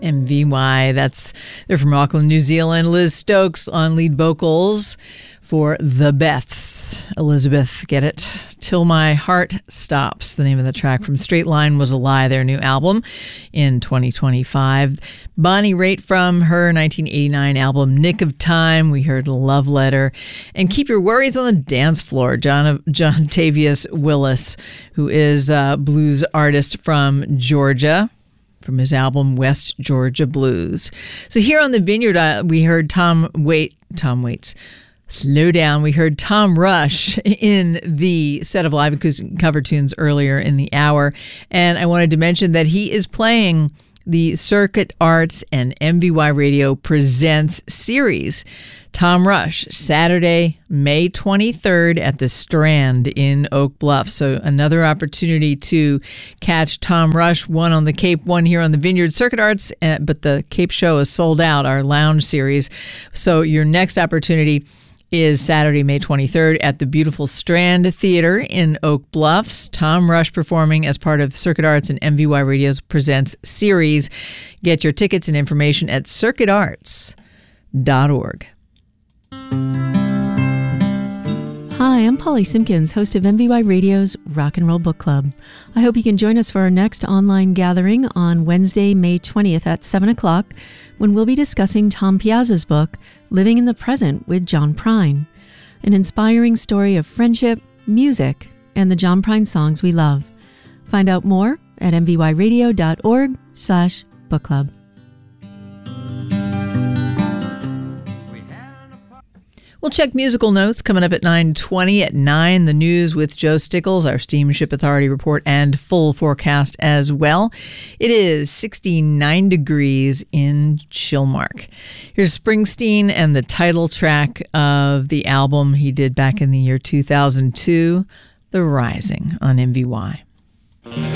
MVY. They're from Auckland, New Zealand. Liz Stokes on lead vocals for The Beths. Elizabeth, get it? Till My Heart Stops, the name of the track from Straight Line Was a Lie, their new album in 2025. Bonnie Raitt from her 1989 album Nick of Time. We heard Love Letter. And Keep Your Worries on the Dance Floor. John Tavius Willis, who is a blues artist from Georgia, from his album West Georgia Blues. So here on the Vineyard, we heard Tom Waits. Slow down. We heard Tom Rush in the set of live acoustic cover tunes earlier in the hour. And I wanted to mention that he is playing the Circuit Arts and MVY Radio Presents series. Tom Rush, Saturday, May 23rd at the Strand in Oak Bluff. So another opportunity to catch Tom Rush, one on the Cape, one here on the Vineyard. Circuit Arts, but the Cape show is sold out, our lounge series. So your next opportunity is Saturday, May 23rd at the beautiful Strand Theater in Oak Bluffs. Tom Rush performing as part of Circuit Arts and MVY Radio's Presents series. Get your tickets and information at circuitarts.org. Hi, I'm Polly Simpkins, host of MVY Radio's Rock and Roll Book Club. I hope you can join us for our next online gathering on Wednesday, May 20th at 7 o'clock, when we'll be discussing Tom Piazza's book, Living in the Present with John Prine, an inspiring story of friendship, music, and the John Prine songs we love. Find out more at mvyradio.org/book club. We'll check musical notes coming up at 9:20. At 9, the news with Joe Stickles, our Steamship Authority report, and full forecast as well. It is 69 degrees in Chilmark. Here's Springsteen and the title track of the album he did back in the year 2002, The Rising, on MVY.